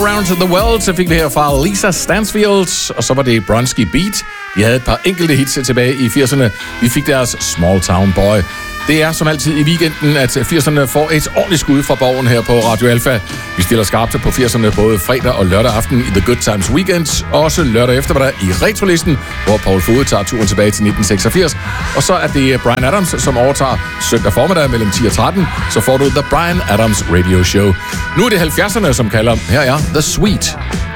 Around the World, så fik vi her fra Lisa Stansfield, og så var det Bronski Beat. De havde et par enkelte hits tilbage i 80'erne. Vi fik deres Small Town Boy. Det er som altid i weekenden, at 80'erne får et ordentligt skud fra borgen her på Radio Alpha. Vi stiller skarpt på 80'erne både fredag og lørdag aften i The Good Times Weekend, og også lørdag eftermiddag i Retrolisten, hvor Paul Fode tager turen tilbage til 1986. Og så er det Bryan Adams, som overtager søndag formiddag mellem 10 og 13, så får du The Bryan Adams Radio Show. Nu er det 70'erne, som kalder. Her er The Sweet.